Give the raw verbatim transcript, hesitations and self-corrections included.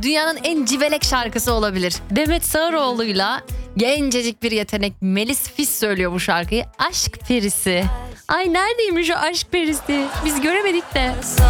dünyanın en civelek şarkısı olabilir. Demet Sağaroğlu'yla gencecik bir yetenek Melis Fis söylüyor bu şarkıyı. Aşk perisi. Ay neredeymiş o aşk perisi? Biz göremedik de.